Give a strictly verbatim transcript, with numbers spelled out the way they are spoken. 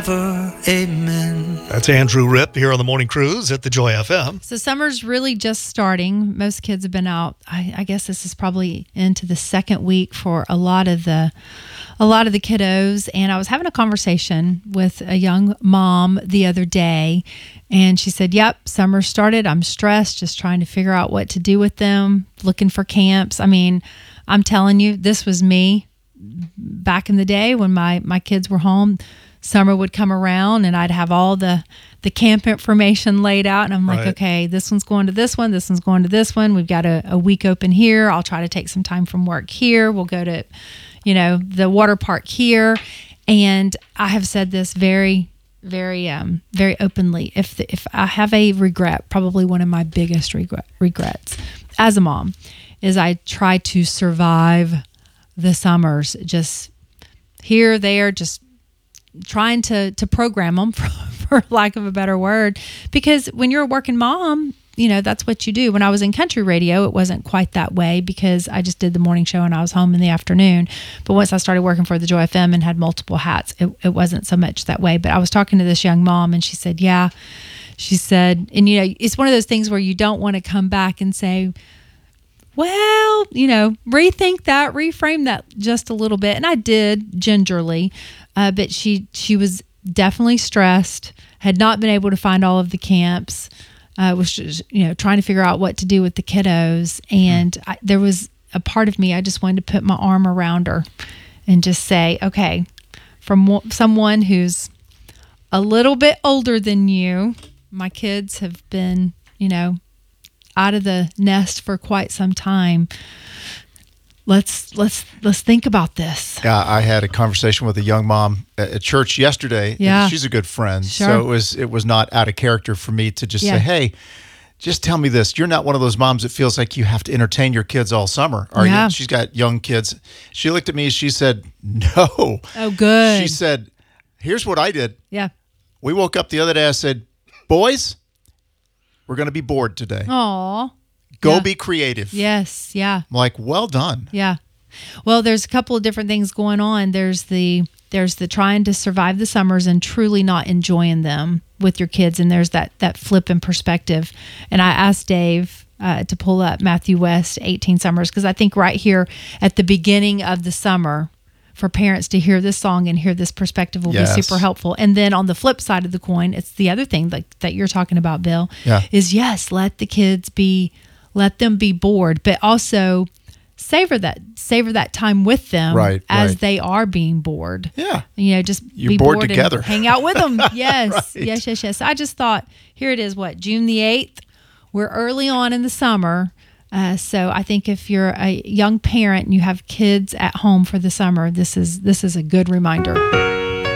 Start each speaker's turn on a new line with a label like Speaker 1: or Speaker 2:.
Speaker 1: Amen.
Speaker 2: That's Andrew Ripp here on the Morning Cruise at the Joy F M.
Speaker 3: So summer's really just starting. Most kids have been out. I, I guess this is probably into the second week for a lot of the a lot of the kiddos. And I was having a conversation with a young mom the other day, and she said, "Yep, summer started. I'm stressed, just trying to figure out what to do with them, looking for camps." I mean, I'm telling you, this was me back in the day when my my kids were home. Summer would come around and I'd have all the, the camp information laid out. And I'm like,
Speaker 2: right.
Speaker 3: okay, this one's going to this one. This one's going to this one. We've got a, a week open here. I'll try to take some time from work here. We'll go to, you know, the water park here. And I have said this very, very, um, very openly. If the, if I have a regret, probably one of my biggest regret, regrets as a mom is I try to survive the summers just here, there, just trying to to program them for, for lack of a better word, because when you're a working mom, you know, that's what you do. When I was in country radio, it wasn't quite that way because I just did the morning show and I was home in the afternoon. But once I started working for the Joy F M and had multiple hats, it, it wasn't so much that way. But I was talking to this young mom and she said, yeah, she said, and you know, it's one of those things where you don't want to come back and say, well, you know, rethink that, reframe that just a little bit. And I did gingerly, uh, but she she was definitely stressed, had not been able to find all of the camps, uh, was just, you know, trying to figure out what to do with the kiddos. And I, there was a part of me, I just wanted to put my arm around her and just say, okay, from w- someone who's a little bit older than you, my kids have been, you know, out of the nest for quite some time. Let's let's let's think about this.
Speaker 4: Yeah, I had a conversation with a young mom at church yesterday.
Speaker 3: Yeah.
Speaker 4: She's a good friend.
Speaker 3: Sure.
Speaker 4: So it was it was not out of character for me to just
Speaker 3: Yeah.
Speaker 4: say, hey, just tell me this. You're not one of those moms that feels like you have to entertain your kids all summer, are
Speaker 3: Yeah.
Speaker 4: you? She's got young kids. She looked at me, she said, no.
Speaker 3: Oh, good.
Speaker 4: She said, here's what I did.
Speaker 3: Yeah.
Speaker 4: We woke up the other day, I said, boys, we're going to be bored today.
Speaker 3: Aw.
Speaker 4: Go
Speaker 3: Yeah.
Speaker 4: be creative.
Speaker 3: Yes. Yeah.
Speaker 4: I'm like, well done.
Speaker 3: Yeah. Well, there's a couple of different things going on. There's the there's the trying to survive the summers and truly not enjoying them with your kids, and there's that that flip in perspective. And I asked Dave uh, to pull up Matthew West, eighteen Summers, because I think right here at the beginning of the summer, for parents to hear this song and hear this perspective will
Speaker 4: Yes.
Speaker 3: be super helpful. And then on the flip side of the coin, it's the other thing that, that you're talking about, Bill,
Speaker 4: Yeah.
Speaker 3: is yes, let the kids be, let them be bored, but also savor that, savor that time with them
Speaker 4: Right,
Speaker 3: as
Speaker 4: right.
Speaker 3: they are being bored.
Speaker 4: Yeah.
Speaker 3: You know, just
Speaker 4: You're
Speaker 3: be
Speaker 4: bored
Speaker 3: bored
Speaker 4: together.
Speaker 3: and hang out with them. Yes,
Speaker 4: Right.
Speaker 3: yes, yes, yes. I just thought, here it is, what, June the eighth? We're early on in the summer. Uh, so I think if you're a young parent and you have kids at home for the summer, this is this is a good reminder.